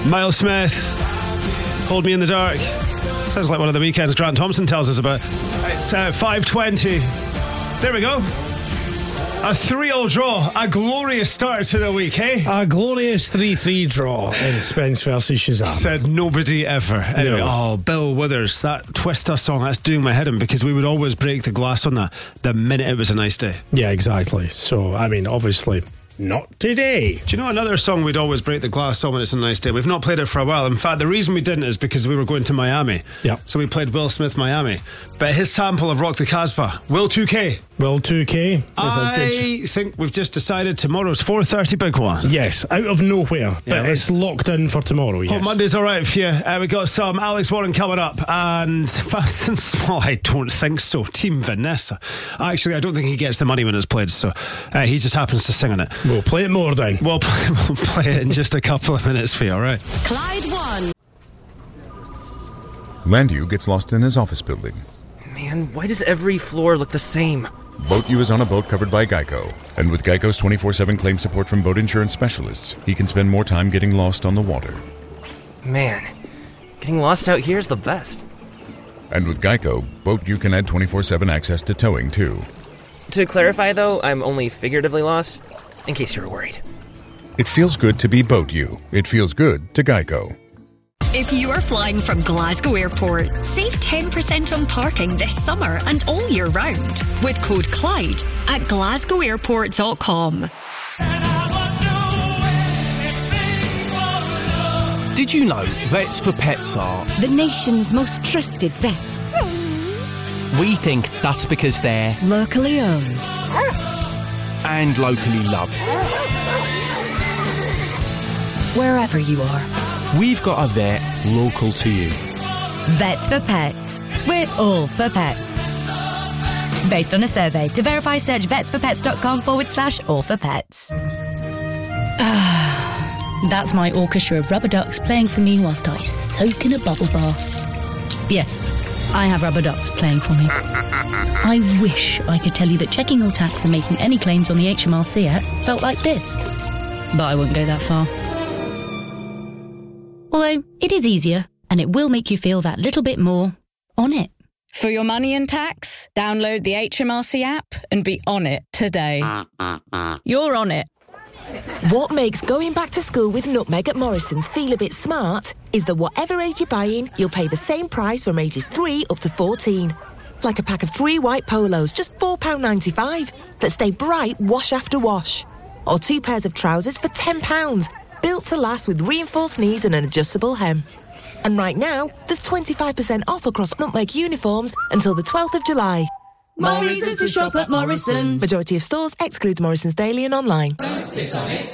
Miles Smith, Hold Me in the Dark. Sounds like one of the weekends Grant Thompson tells us about. It's 5:20. There we go. A 3-3 draw. A glorious start to the week, eh? A glorious 3-3 draw in Spence versus Shazam. Said nobody ever. Anyway, No. Bill Withers, that Twister song, that's doing my head in, because we would always break the glass on that the minute it was a nice day. Yeah, exactly. So, I mean, obviously, not today. Do you know another song we'd always break the glass on when it's a nice day? We've not played it for a while. In fact, the reason we didn't is because we were going to Miami. Yep. So we played Will Smith Miami. But his sample of Rock the Casbah, Will 2K. Will 2K. I think we've just decided tomorrow's 4:30 big one. Yes, out of nowhere. But it's locked in for tomorrow, yes. Hope Monday's all right for you. We got some Alex Warren coming up, and Fast and Small, I don't think so. Team Vanessa. Actually, I don't think he gets the money when it's played, so he just happens to sing on it. We'll play it more then. We'll play it in just a couple of minutes for you, all right? Clyde 1. Landew gets lost in his office building. Man, why does every floor look the same? Boat U is on a boat covered by Geico. And with Geico's 24/7 claim support from boat insurance specialists, he can spend more time getting lost on the water. Man, getting lost out here is the best. And with Geico, Boat U can add 24/7 access to towing, too. To clarify, though, I'm only figuratively lost, in case you were worried. It feels good to be Boat U. It feels good to Geico. If you're flying from Glasgow Airport, save 10% on parking this summer and all year round with code Clyde at glasgowairport.com. Did you know Vets for Pets are the nation's most trusted vets? We think that's because they're Locally owned and locally loved. wherever you are. We've got a vet local to you. Vets for Pets. We're all for pets. Based on a survey. To verify, search vetsforpets.com/all for pets. That's my orchestra of rubber ducks playing for me whilst I soak in a bubble bath. Yes, I have rubber ducks playing for me. I wish I could tell you that checking your tax and making any claims on the HMRC app felt like this, but I won't go that far. Although, it is easier, and it will make you feel that little bit more on it. For your money and tax, download the HMRC app and be on it today. You're on it. What makes going back to school with Nutmeg at Morrison's feel a bit smart is that whatever age you're buying, you'll pay the same price from ages 3 up to 14. Like a pack of 3 white polos, just £4.95, that stay bright wash after wash. Or 2 pairs of trousers for £10, built to last with reinforced knees and an adjustable hem. And right now, there's 25% off across Nutmeg uniforms until the 12th of July. More reasons to shop at Morrison's. Majority of stores excludes Morrison's Daily and online.